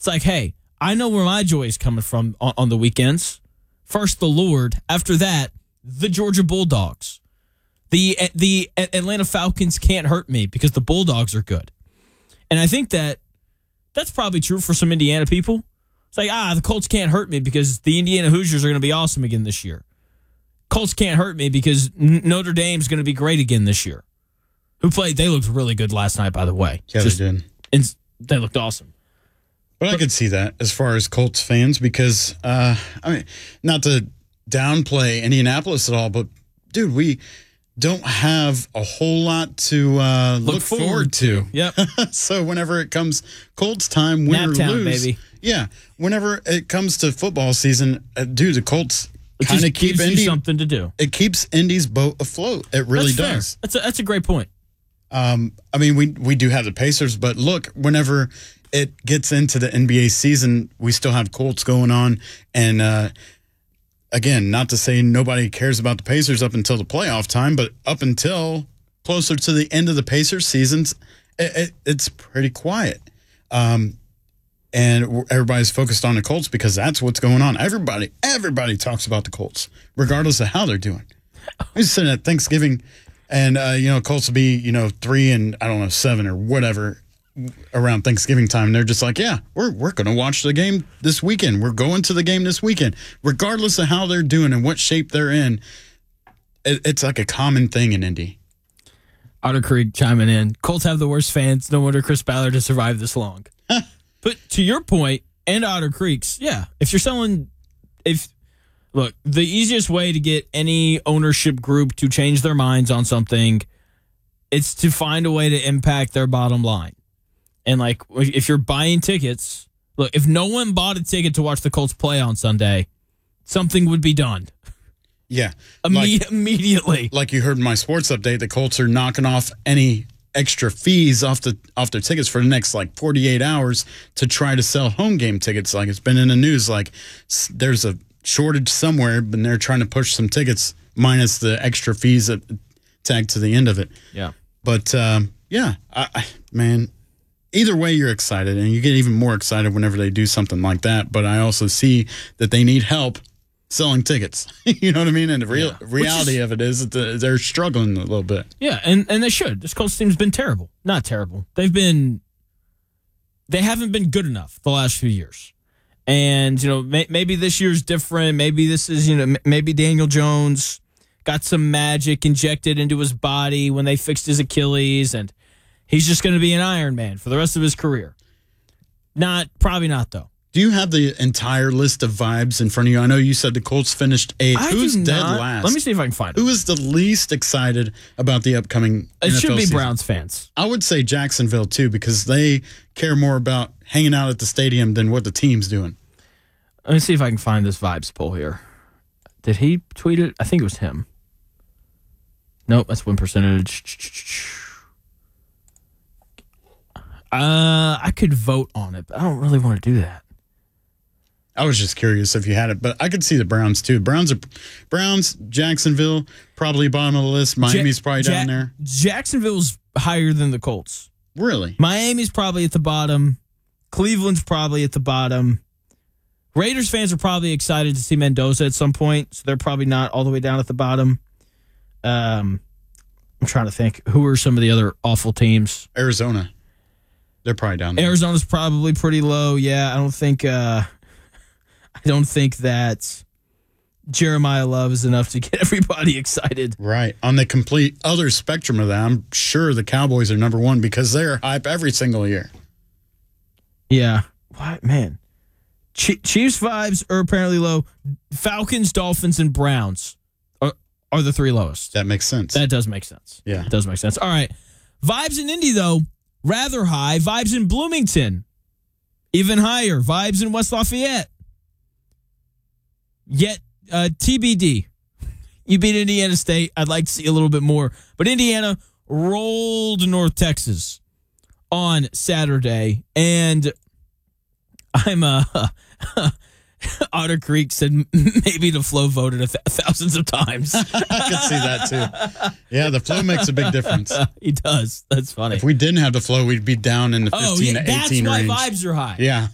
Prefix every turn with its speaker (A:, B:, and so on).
A: It's like, hey, I know where my joy is coming from on the weekends. First, the Lord. After that, the Georgia Bulldogs. The Atlanta Falcons can't hurt me because the Bulldogs are good. And I think that's probably true for some Indiana people. It's like, the Colts can't hurt me because the Indiana Hoosiers are going to be awesome again this year. Colts can't hurt me because Notre Dame's going to be great again this year. They looked really good last night, by the way.
B: Yeah, they did.
A: They looked awesome.
B: But I could see that as far as Colts fans because, not to downplay Indianapolis at all, but, dude, we don't have a whole lot to look forward to.
A: Yep.
B: So whenever it comes Colts time, win or lose.
A: Baby.
B: Yeah. Whenever it comes to football season, dude, the Colts kind of keep
A: Indy something to do.
B: It keeps Indy's boat afloat. It really does.
A: That's a great point.
B: We do have the Pacers, but look, whenever it gets into the NBA season, we still have Colts going on. And again, not to say nobody cares about the Pacers up until the playoff time, but up until closer to the end of the Pacers seasons, it's pretty quiet. And everybody's focused on the Colts because that's what's going on. Everybody talks about the Colts, regardless of how they're doing. We just sitting at Thanksgiving, and Colts will be 3-7 or whatever around Thanksgiving time. They're just like, yeah, we're going to watch the game this weekend. We're going to the game this weekend, regardless of how they're doing and what shape they're in. It's like a common thing in Indy.
A: Otter Creek chiming in. Colts have the worst fans. No wonder Chris Ballard has survived this long. But to your point, and Otter Creek's, yeah, look, the easiest way to get any ownership group to change their minds on something, it's to find a way to impact their bottom line. And like, if you're buying tickets, look, if no one bought a ticket to watch the Colts play on Sunday, something would be done.
B: Yeah.
A: Immediately.
B: Like you heard in my sports update, the Colts are knocking off any extra fees off their tickets for the next 48 hours to try to sell home game tickets. Like it's been in the news, like there's a shortage somewhere, but they're trying to push some tickets minus the extra fees that tagged to the end of it.
A: Yeah.
B: But man, either way you're excited, and you get even more excited whenever they do something like that. But I also see that they need help selling tickets. You know what I mean? And the reality of it is that they're struggling a little bit.
A: Yeah, and they should. This Colts team's been terrible. Not terrible. They haven't been good enough the last few years. And, maybe this year's different. Maybe this is, maybe Daniel Jones got some magic injected into his body when they fixed his Achilles, and he's just going to be an Iron Man for the rest of his career. Probably not, though.
B: Do you have the entire list of vibes in front of you? I know you said the Colts finished 8th. Who's dead last?
A: Let me see if I can find it.
B: Who is the least excited about the upcoming
A: NFL
B: season?
A: It should be Browns fans.
B: I would say Jacksonville, too, because they care more about hanging out at the stadium than what the team's doing.
A: Let me see if I can find this vibes poll here. Did he tweet it? I think it was him. Nope, that's win percentage. I could vote on it, but I don't really want to do that.
B: I was just curious if you had it, but I could see the Browns too. Browns, Jacksonville, probably bottom of the list. Miami's probably down there.
A: Jacksonville's higher than the Colts.
B: Really?
A: Miami's probably at the bottom. Cleveland's probably at the bottom. Raiders fans are probably excited to see Mendoza at some point, so they're probably not all the way down at the bottom. I'm trying to think. Who are some of the other awful teams?
B: Arizona. They're probably down there.
A: Arizona's probably pretty low. Yeah, I don't think that Jeremiah Love is enough to get everybody excited.
B: Right. On the complete other spectrum of that, I'm sure the Cowboys are number one because they're hype every single year.
A: Yeah. What, man? Chiefs vibes are apparently low. Falcons, Dolphins, and Browns are the three lowest.
B: That makes sense.
A: That does make sense.
B: Yeah.
A: It does make sense. All right. Vibes in Indy, though, rather high. Vibes in Bloomington, even higher. Vibes in West Lafayette. Yet, TBD. You beat Indiana State. I'd like to see a little bit more. But Indiana rolled North Texas on Saturday. And I'm Otter Creek said maybe the Flow voted thousands of times.
B: I could see that too. Yeah, the Flow makes a big difference.
A: He does. That's funny.
B: If we didn't have the Flow, we'd be down in the 15 to 18 range.
A: That's why vibes are high.
B: Yeah.